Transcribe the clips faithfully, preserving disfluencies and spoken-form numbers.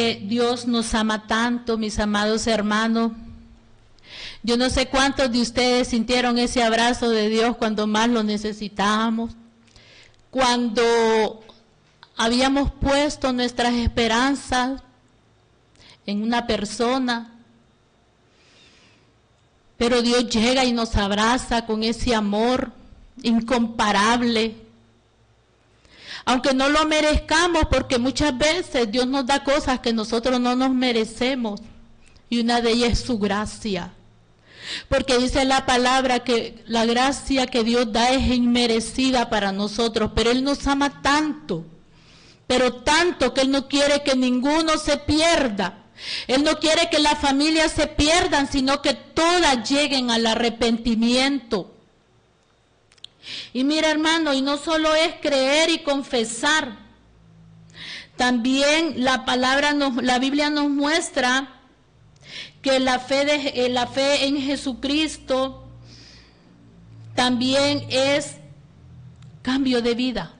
Dios nos ama tanto, mis amados hermanos. Yo no sé cuántos de ustedes sintieron ese abrazo de Dios cuando más lo necesitábamos, cuando habíamos puesto nuestras esperanzas en una persona, pero Dios llega y nos abraza con ese amor incomparable. Aunque no lo merezcamos, porque muchas veces Dios nos da cosas que nosotros no nos merecemos, y una de ellas es su gracia. Porque dice la palabra que la gracia que Dios da es inmerecida para nosotros, pero Él nos ama tanto, pero tanto que Él no quiere que ninguno se pierda. Él no quiere que las familias se pierdan, sino que todas lleguen al arrepentimiento. Y mira, hermano, y no solo es creer y confesar, también la palabra, nos, la Biblia nos muestra que la fe, de, la fe en Jesucristo también es cambio de vida.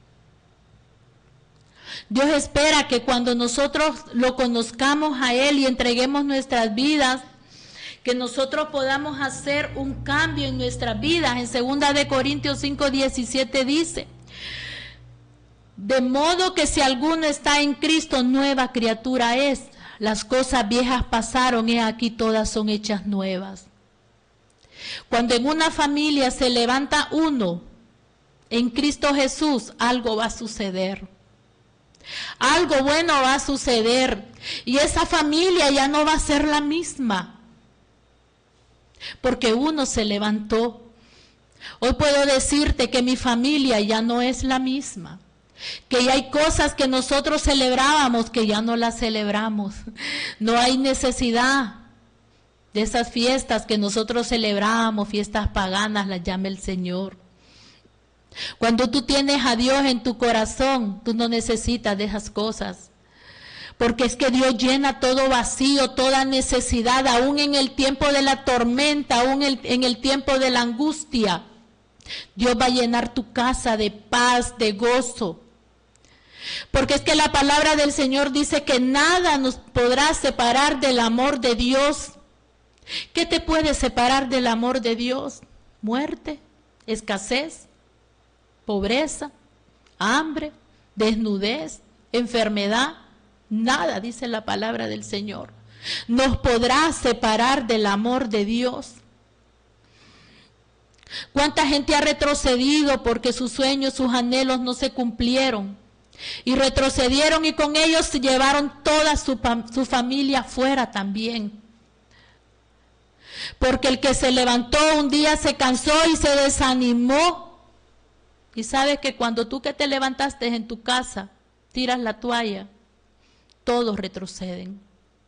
Dios espera que cuando nosotros lo conozcamos a Él y entreguemos nuestras vidas, que nosotros podamos hacer un cambio en nuestras vidas. En segunda de Corintios cinco diecisiete dice: de modo que si alguno está en Cristo, nueva criatura es. Las cosas viejas pasaron, y aquí todas son hechas nuevas. Cuando en una familia se levanta uno en Cristo Jesús, algo va a suceder. Algo bueno va a suceder. Y esa familia ya no va a ser la misma, porque uno se levantó. Hoy puedo decirte que mi familia ya no es la misma, que ya hay cosas que nosotros celebrábamos que ya no las celebramos. No hay necesidad de esas fiestas que nosotros celebrábamos, fiestas paganas, las llama el Señor. Cuando tú tienes a Dios en tu corazón, tú no necesitas de esas cosas, porque es que Dios llena todo vacío, toda necesidad, aún en el tiempo de la tormenta, aún en el tiempo de la angustia. Dios va a llenar tu casa de paz, de gozo. Porque es que la palabra del Señor dice que nada nos podrá separar del amor de Dios. ¿Qué te puede separar del amor de Dios? Muerte, escasez, pobreza, hambre, desnudez, enfermedad. Nada, dice la palabra del Señor, nos podrá separar del amor de Dios. ¿Cuánta gente ha retrocedido porque sus sueños, sus anhelos no se cumplieron? Y retrocedieron, y con ellos se llevaron toda su, su familia fuera también. Porque el que se levantó un día se cansó y se desanimó. Y sabes que cuando tú que te levantaste en tu casa tiras la toalla, todos retroceden.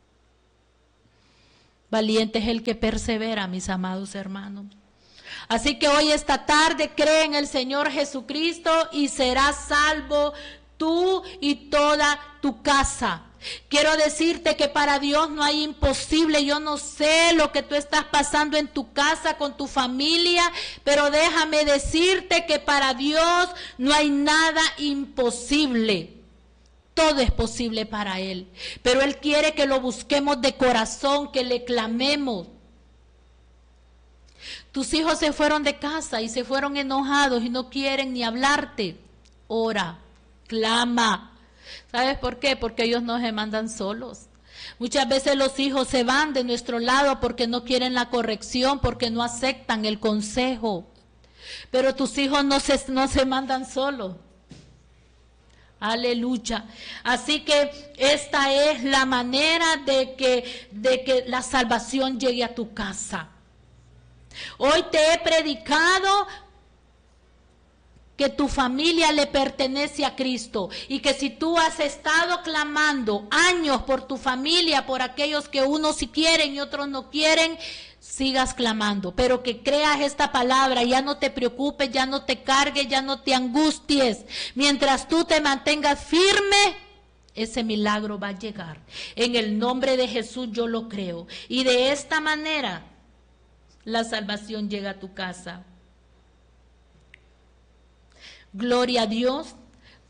Valiente es el que persevera, mis amados hermanos. Así que hoy, esta tarde, cree en el Señor Jesucristo y serás salvo tú y toda tu casa. Quiero decirte que para Dios no hay imposible. Yo no sé lo que tú estás pasando en tu casa, con tu familia, pero déjame decirte que para Dios no hay nada imposible. Todo es posible para Él, pero Él quiere que lo busquemos de corazón, que le clamemos. Tus hijos se fueron de casa y se fueron enojados y no quieren ni hablarte. Ora, clama. ¿Sabes por qué? Porque ellos no se mandan solos. Muchas veces los hijos se van de nuestro lado porque no quieren la corrección, porque no aceptan el consejo. Pero tus hijos no se, no se mandan solos. Aleluya. Así que esta es la manera de que, de que la salvación llegue a tu casa. Hoy te he predicado que tu familia le pertenece a Cristo, y que si tú has estado clamando años por tu familia, por aquellos que unos sí quieren y otros no quieren, sigas clamando, pero que creas esta palabra. Ya no te preocupes, ya no te cargues, ya no te angusties. Mientras tú te mantengas firme, ese milagro va a llegar. En el nombre de Jesús yo lo creo, y de esta manera la salvación llega a tu casa. Gloria a Dios.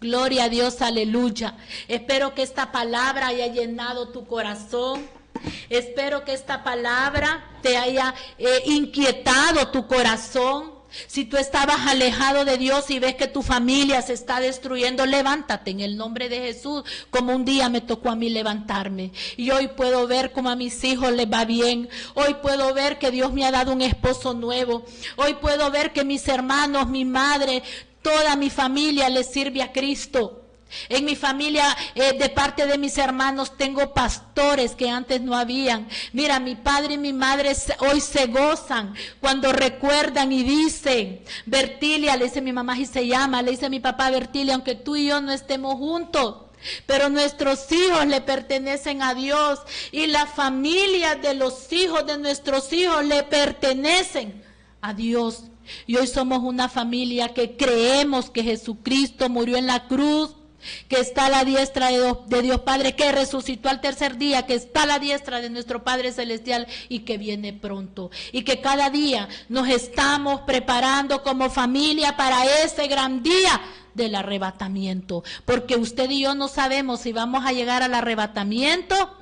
Gloria a Dios, aleluya. Espero que esta palabra haya llenado tu corazón. Espero que esta palabra te haya eh, inquietado tu corazón. Si tú estabas alejado de Dios y ves que tu familia se está destruyendo, levántate en el nombre de Jesús, como un día me tocó a mí levantarme. Y hoy puedo ver cómo a mis hijos les va bien. Hoy puedo ver que Dios me ha dado un esposo nuevo. Hoy puedo ver que mis hermanos, mi madre, toda mi familia le sirve a Cristo. En mi familia, eh, de parte de mis hermanos, tengo pastores que antes no habían. Mira, mi padre y mi madre hoy se gozan cuando recuerdan y dicen, Bertilia, le dice mi mamá y se llama, le dice mi papá, Bertilia, aunque tú y yo no estemos juntos, pero nuestros hijos le pertenecen a Dios y la familia de los hijos de nuestros hijos le pertenecen a Dios. Y hoy somos una familia que creemos que Jesucristo murió en la cruz, que está a la diestra de Dios, de Dios Padre, que resucitó al tercer día, que está a la diestra de nuestro Padre Celestial y que viene pronto. Y que cada día nos estamos preparando como familia para ese gran día del arrebatamiento. Porque usted y yo no sabemos si vamos a llegar al arrebatamiento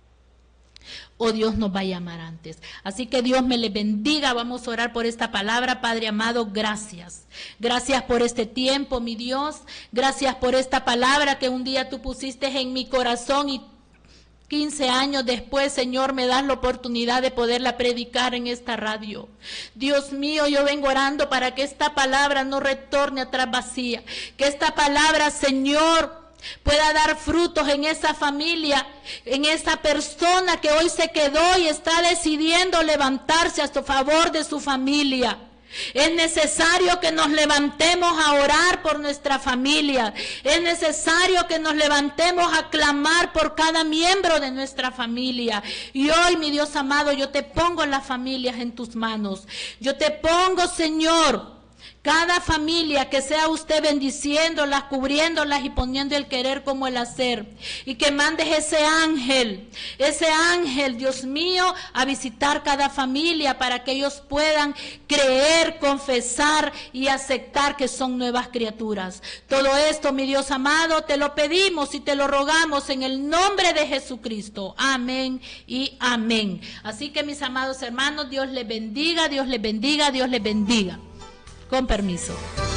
o Dios nos va a llamar antes. Así que Dios me les bendiga. Vamos a orar por esta palabra. Padre amado, gracias. Gracias por este tiempo, mi Dios. Gracias por esta palabra que un día tú pusiste en mi corazón y quince años después, Señor, me das la oportunidad de poderla predicar en esta radio. Dios mío, yo vengo orando para que esta palabra no retorne atrás vacía. Que esta palabra, Señor, pueda dar frutos en esa familia, en esa persona que hoy se quedó y está decidiendo levantarse a favor de su familia. Es necesario que nos levantemos a orar por nuestra familia. Es necesario que nos levantemos a clamar por cada miembro de nuestra familia. Y hoy, mi Dios amado, yo te pongo las familias en tus manos. Yo te pongo, Señor, cada familia, que sea usted bendiciéndolas, cubriéndolas y poniendo el querer como el hacer. Y que mandes ese ángel, ese ángel, Dios mío, a visitar cada familia para que ellos puedan creer, confesar y aceptar que son nuevas criaturas. Todo esto, mi Dios amado, te lo pedimos y te lo rogamos en el nombre de Jesucristo. Amén y amén. Así que, mis amados hermanos, Dios les bendiga, Dios les bendiga, Dios les bendiga. Con permiso.